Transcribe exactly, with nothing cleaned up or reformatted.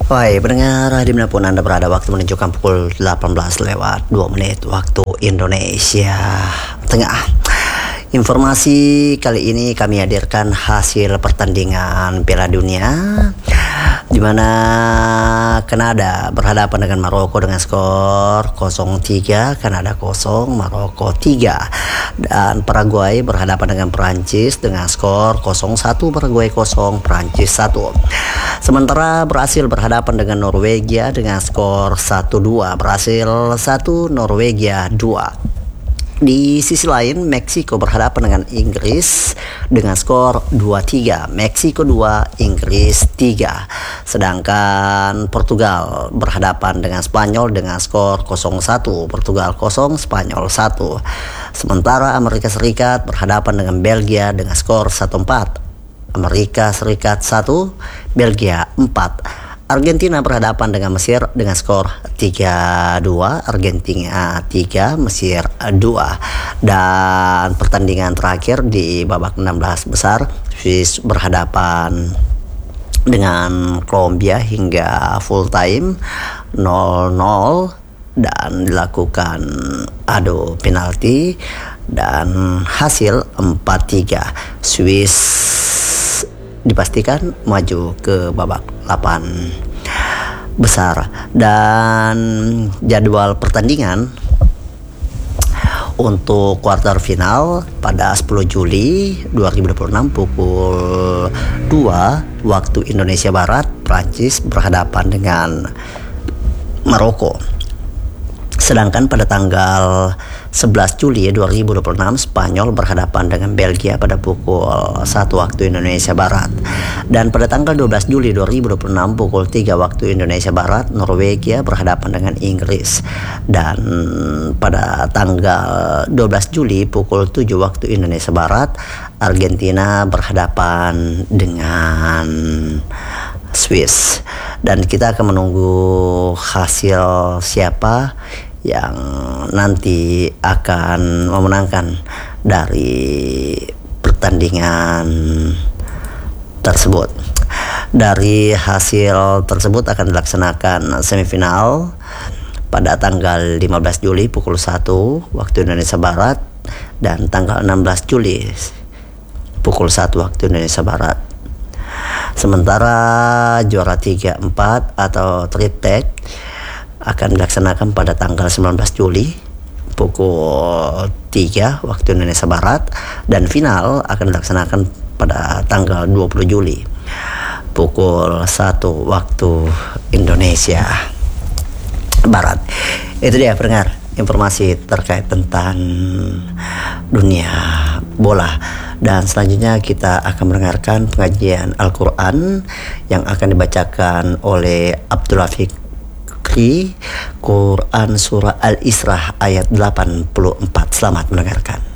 Wahai pendengar, dimanapun Anda berada, waktu menunjukkan pukul delapan belas lewat dua menit waktu Indonesia Tengah. Informasi kali ini kami hadirkan hasil pertandingan Piala Dunia, di mana Kanada berhadapan dengan Maroko dengan skor nol tiga, Kanada nol, Maroko tiga. Dan Paraguay berhadapan dengan Perancis dengan skor nol satu, Paraguay nol, Perancis satu. Sementara Brasil berhadapan dengan Norwegia dengan skor satu dua, Brasil satu, Norwegia dua. Di sisi lain, Meksiko berhadapan dengan Inggris dengan skor dua tiga, Meksiko dua, Inggris tiga. Sedangkan Portugal berhadapan dengan Spanyol dengan skor nol satu, Portugal nol, Spanyol satu. Sementara Amerika Serikat berhadapan dengan Belgia dengan skor satu empat, Amerika Serikat satu, Belgia empat. Argentina berhadapan dengan Mesir dengan skor tiga dua, Argentina tiga, Mesir dua. Dan pertandingan terakhir di babak enam belas besar, Swiss berhadapan dengan Kolombia hingga full time nol nol dan dilakukan adu penalti dan hasil empat tiga. Swiss dipastikan maju ke babak delapan besar. Dan jadwal pertandingan untuk kuarter final pada sepuluh Juli dua ribu dua puluh enam pukul dua waktu Indonesia Barat, Prancis berhadapan dengan Maroko. Sedangkan pada tanggal sebelas Juli dua ribu dua puluh enam, Spanyol berhadapan dengan Belgia pada pukul satu waktu Indonesia Barat. Dan pada tanggal dua belas Juli dua ribu dua puluh enam pukul tiga waktu Indonesia Barat, Norwegia berhadapan dengan Inggris. Dan pada tanggal dua belas Juli pukul tujuh waktu Indonesia Barat, Argentina berhadapan dengan Swiss. Dan kita akan menunggu hasil siapa yang nanti akan memenangkan dari pertandingan tersebut. Dari hasil tersebut akan dilaksanakan semifinal pada tanggal lima belas Juli pukul satu waktu Indonesia Barat dan tanggal enam belas Juli pukul satu waktu Indonesia Barat. Sementara juara tiga empat atau tritek akan dilaksanakan pada tanggal sembilan belas Juli pukul tiga waktu Indonesia Barat, dan final akan dilaksanakan pada tanggal dua puluh Juli pukul satu waktu Indonesia Barat. Itu dia pendengar, informasi terkait tentang dunia bola. Dan selanjutnya kita akan mendengarkan pengajian Al-Quran yang akan dibacakan oleh Abdullah Fikri, Quran Surah Al-Isra ayat delapan puluh empat. Selamat mendengarkan.